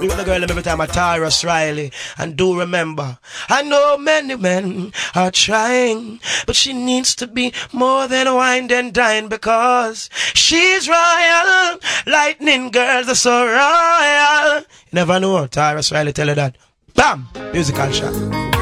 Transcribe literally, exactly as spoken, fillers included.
We got the girl every time I Tyrus Riley. And do remember, I know many men are trying, but she needs to be more than wine and dine, because she's royal. Lightning girls are so royal. You never know, Tyrus Riley tell her that. Bam! Musical shot.